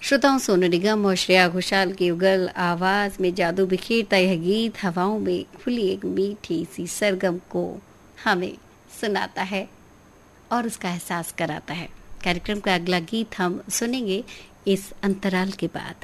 श्रोताओं, सोनू निगम और श्रेया घोषाल की उगल आवाज में जादू बिखेरता यह गीत हवाओं में खुली एक मीठी सी सरगम को हमें सुनाता है और उसका एहसास कराता है। कार्यक्रम का अगला गीत हम सुनेंगे इस अंतराल के बाद।